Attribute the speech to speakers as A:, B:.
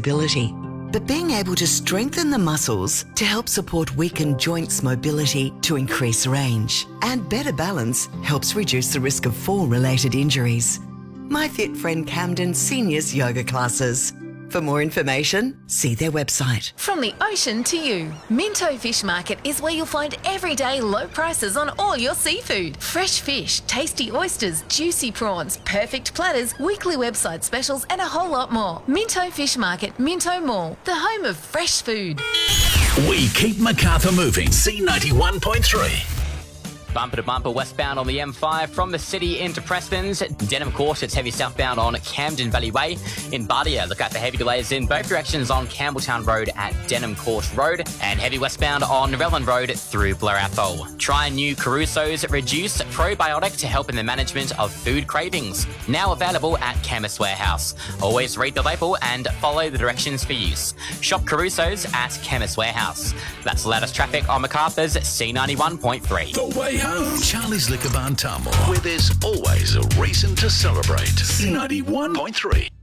A: mobility. But being able to strengthen the muscles to help support weakened joints mobility to increase range. And better balance helps reduce the risk of fall-related injuries. My Fit Friend Camden Seniors Yoga Classes. For more information, see their website.
B: From the ocean to you, Minto Fish Market is where you'll find everyday low prices on all your seafood. Fresh fish, tasty oysters, juicy prawns, perfect platters, weekly website specials and a whole lot more. Minto Fish Market, Minto Mall, the home of fresh food.
C: We keep Macarthur moving. C91.3.
D: Bumper to bumper westbound on the M5 from the city into Preston's. Denham Court, it's heavy southbound on Camden Valley Way. In Bardia, look out for heavy delays in both directions on Campbelltown Road at Denham Court Road, and heavy westbound on Relland Road through Blair Athol. Try new Caruso's Reduced Probiotic to help in the management of food cravings. Now available at Chemist Warehouse. Always read the label and follow the directions for use. Shop Caruso's at Chemist Warehouse. That's the latest traffic on Macarthur's C91.3.
C: The way home. Charlie's Liquor Barn Tamworth, where there's always a reason to celebrate. C91.3.